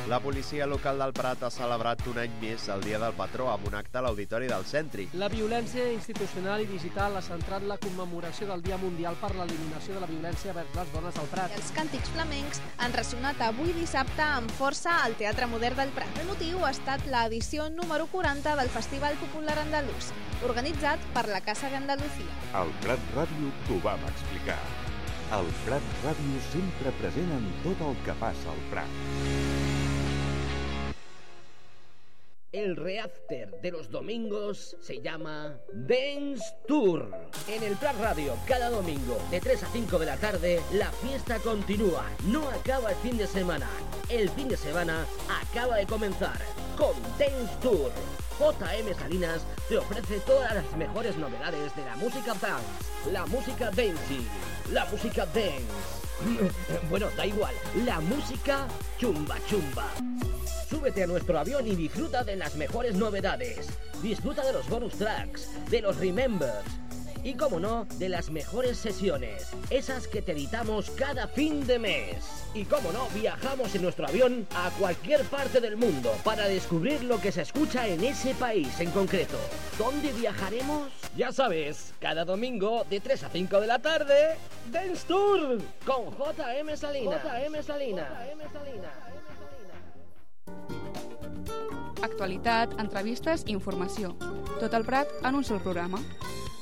La policia local del Prat ha celebrat un any més el Dia del Patró amb un acte a l'Auditori del Centri. La violència institucional i digital ha centrat la commemoració del Dia Mundial per l'eliminació de la violència vers les dones al Prat. Els càntics flamencs han ressonat avui dissabte amb força al Teatre Modern del Prat. El motiu ha estat l'edició número 40 del Festival Popular Andalús, organitzat per la Casa de Andalucía. Al Prat Ràdio t'ho vam explicar. El Prat Ràdio sempre present en tot el que passa al Prat. El reafter de los domingos se llama Dance Tour. En el Prat Radio, cada domingo, de 3 a 5 de la tarde, la fiesta continúa. No acaba el fin de semana. El fin de semana acaba de comenzar con Dance Tour. JM Salinas te ofrece todas las mejores novedades de la música dance, la música dancey, la música dance. Bueno, da igual, la música chumba chumba. Súbete a nuestro avión y disfruta de las mejores novedades. Disfruta de los bonus tracks, de los remembers y, como no, de las mejores sesiones, esas que te editamos cada fin de mes. Y, como no, viajamos en nuestro avión a cualquier parte del mundo para descubrir lo que se escucha en ese país en concreto. ¿Dónde viajaremos? Ya sabes, cada domingo de 3 a 5 de la tarde, Dance Tour con JM Salinas. JM Salinas. JM Salinas. Actualitat, entrevistes i informació. Tot el Prat en un sol programa.